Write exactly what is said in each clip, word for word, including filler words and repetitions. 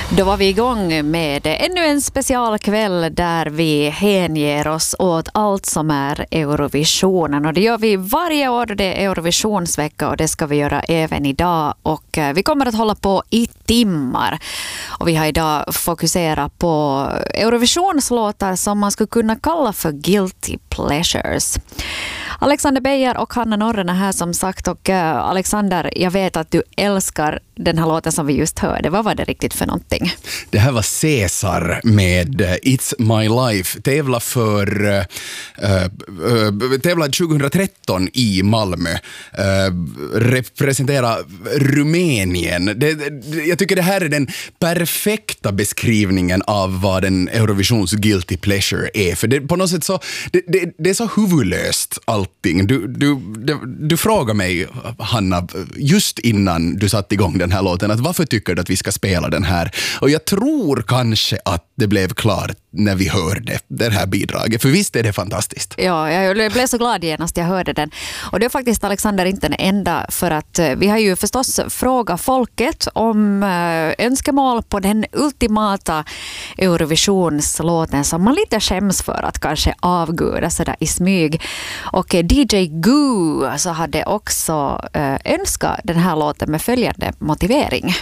Då var vi igång med ännu en specialkväll där vi hänger oss åt allt som är Eurovisionen. Och det gör vi varje år då det är Eurovisionsvecka, och det ska vi göra även idag. Och vi kommer att hålla på i timmar. Och vi har idag fokuserat på Eurovisionslåtar som man skulle kunna kalla för guilty pleasures. Alexander Beijer och Hanna Norren är här som sagt, och uh, Alexander, jag vet att du älskar den här låten som vi just hörde. Vad var det riktigt för någonting? Det här var Cesar med uh, It's My Life. Tävla för uh, uh, tävla tjugohundratretton i Malmö. Uh, representera Rumänien. Det, det, jag tycker det här är den perfekta beskrivningen av vad en Eurovisions guilty pleasure är. För det, på något sätt så, det, det, det är så huvudlöst allting. Du, du, du, du frågar mig, Hanna, just innan du satte igång den här låten, att varför tycker du att vi ska spela den här? Och jag tror kanske att det blev klart när vi hörde det här bidraget. För visst är det fantastiskt. Ja, jag blev så glad genast jag hörde den. Och det är faktiskt, Alexander, inte den enda, för att vi har ju förstås frågat folket om önskemål på den ultimata Eurovisionslåten som man lite skäms för att kanske avguda sådär i smyg. Och D J Goo så hade också önskat den här låten med följande motivering.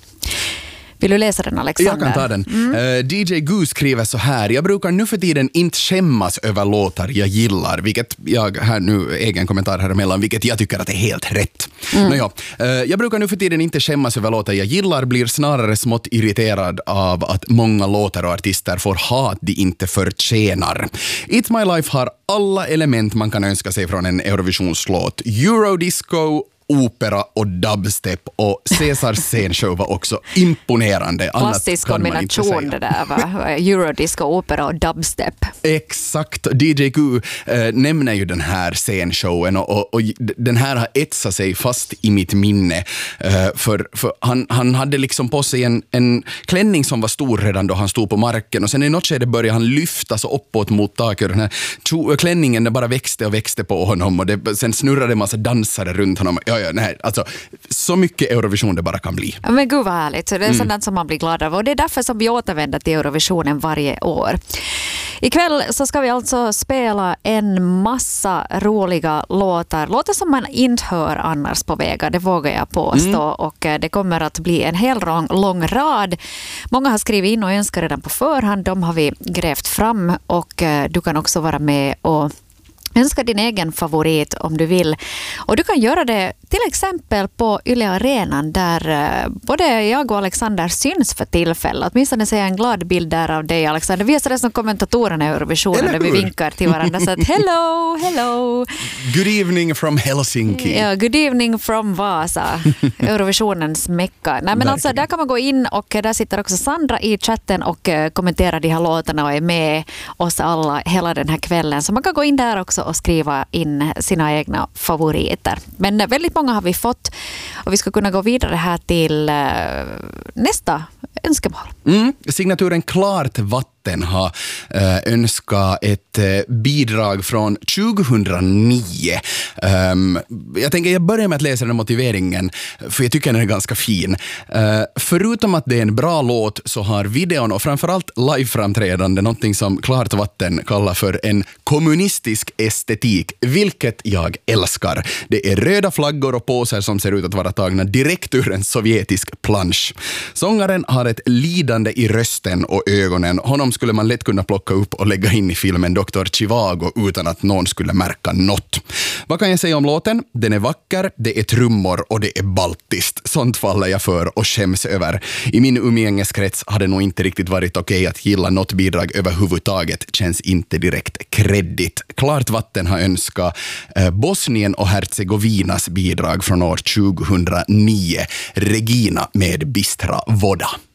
Vill du läsa den, Alexander? Jag kan ta den. Mm. Uh, D J Goo skriver så här: jag brukar nu för tiden inte skämmas över låtar jag gillar, vilket jag här nu, egen kommentar här emellan, vilket jag tycker att är helt rätt. Mm. Nå ja, uh, jag brukar nu för tiden inte skämmas över låtar jag gillar, blir snarare smått irriterad av att många låtar och artister får hat de inte förtjänar. It's My Life har alla element man kan önska sig från en Eurovisionslåt. Eurodisco, opera och dubstep, och Cesars scenshow var också imponerande. Klassisk kombination det där, va? Eurodisco, opera och dubstep. Exakt. D J Goo äh, nämner ju den här scenshowen, och, och, och den här har etsat sig fast i mitt minne. Äh, för för han, han hade liksom på sig en, en klänning som var stor redan då han stod på marken, och sen i något skede började han lyfta så uppåt mot taket. Den här tjo, klänningen bara växte och växte på honom, och det, sen snurrade en massa dansare runt honom. Ja, ja, nej, alltså, så mycket Eurovision det bara kan bli. Men gud vad härligt, så det är mm. sådant som man blir glad av, och det är därför som vi återvänder till Eurovisionen varje år. Ikväll så ska vi alltså spela en massa roliga låtar, låtar som man inte hör annars på vägar, det vågar jag påstå, mm. och det kommer att bli en hel lång, lång rad. Många har skrivit in och önskar redan på förhand, de har vi grävt fram, och du kan också vara med och önska din egen favorit om du vill. Och du kan göra det till exempel på Yle Arenan, där både jag och Alexander syns för tillfället. Åtminstone ser jag en glad bild där av dig, Alexander. Vi är sådär som kommentatorerna i Eurovisionen, där vi vinkar till varandra. Så att hello, hello. Good evening from Helsinki. Ja, good evening from Vasa. Eurovisionens mecka. Nej, men alltså, där kan man gå in, och där sitter också Sandra i chatten och kommenterar de här låtarna och är med oss alla hela den här kvällen. Så man kan gå in där också och skriva in sina egna favoriter. Men väldigt många har vi fått, och vi ska kunna gå vidare här till uh, nästa önskemål. Mm, signaturen Klart Vatten har äh, önskat ett äh, bidrag från tjugohundranio. Um, jag tänker jag börjar med att läsa den motiveringen, för jag tycker den är ganska fin. Uh, förutom att det är en bra låt, så har videon och framförallt liveframträdande någonting som Klart Vatten kallar för en kommunistisk estetik, vilket jag älskar. Det är röda flaggor och påsar som ser ut att vara tagna direkt ur en sovjetisk plansch. Sångaren har ett lidande i rösten och ögonen. Honom skulle man lätt kunna plocka upp och lägga in i filmen doktor Chivago utan att någon skulle märka något. Vad kan jag säga om låten? Den är vacker, det är trummor och det är baltiskt. Sånt faller jag för och skäms över. I min umgängeskrets hade nog inte riktigt varit okej okay att gilla något bidrag överhuvudtaget. Känns inte direkt kreddigt. Klart Vatten har önskat eh, Bosnien och Herzegovinas bidrag från år tjugohundranio. Regina med Bistra Voda.